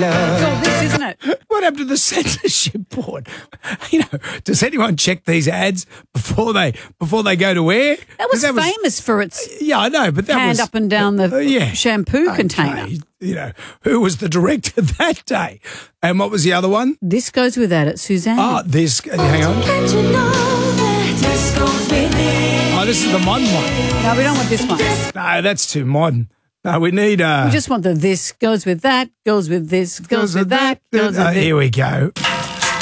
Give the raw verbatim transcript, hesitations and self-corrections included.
love. It's all this, isn't it? What happened to the censorship board? You know, does anyone check these ads before they before they go to air? That was that famous for its yeah, I know, but that hand was up and down the uh, yeah. shampoo Okay, container. You know, who was the director that day? And what was the other one? This goes without it, Suzanne. Oh, this. Hang on. Oh, this is the modern one. No, we don't want this one. No, that's too modern. No, we need. Uh, We just want the this goes with that, goes with this, goes, with that, goes with uh, this. Here we go.